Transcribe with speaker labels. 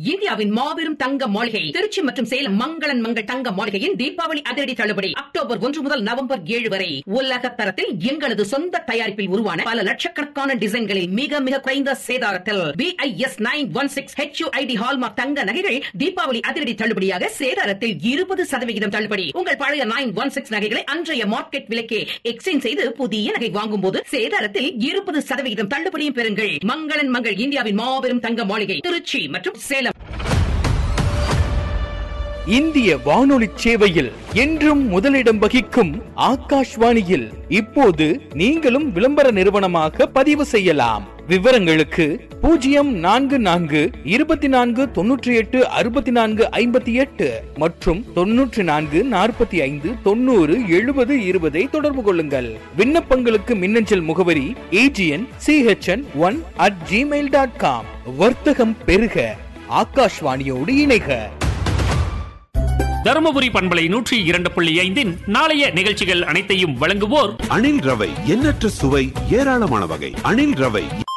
Speaker 1: இந்தியாவின் மாபெரும் தங்க மாளிகை திருச்சி மற்றும் சேலம் மங்களன் மங்கள் தங்க மாளிகையின் தீபாவளி அதிரடி தள்ளுபடி அக்டோபர் 1 முதல் நவம்பர் 7 வரை. உலக தரத்தில் எங்களது சொந்த தயாரிப்பில் உருவான பல லட்சக்கணக்கான டிசைன்களில் மிக மிக குறைந்த சேதாரத்தில் BIS 916 HUID ஹால்மார்க் தங்க நகைகள் தீபாவளி அதிரடி தள்ளுபடியாக சேதாரத்தில் 20% தள்ளுபடி. உங்கள் பழைய 916 நகைகளை அன்றைய மார்க்கெட் விலைக்கே எக்ஸ்சேஞ்ச் செய்து புதிய நகை வாங்கும் போது சேதாரத்தில் 20% தள்ளுபடியும் பெறுங்கள். மங்களன் மங்கள் இந்தியாவின் மாபெரும் தங்க மாளிகை திருச்சி மற்றும் சேலம்.
Speaker 2: இந்திய வானொலி சேவையில் என்றும் முதலிடம் வகிக்கும் ஆகாஷ்வாணியில் இப்போது நீங்களும் விளம்பர நிறுவனமாக பதிவு செய்யலாம். விவரங்களுக்கு 04 24 98 64 58 மற்றும் 94 45 90 70 20 தொடர்பு கொள்ளுங்கள். விண்ணப்பங்களுக்கு மின்னஞ்சல் முகவரி agn.chn1@gmail.com. வர்த்தகம் பெருக ஆகாஷ்வாணியோடு இணைக.
Speaker 3: தருமபுரி பண்பலை 102.5 நாளைய நிகழ்ச்சிகள் அனைத்தையும் வழங்குவோர்
Speaker 4: அணில் ரவை. எண்ணற்ற சுவை, ஏராளமான வகை. அணில் ரவை.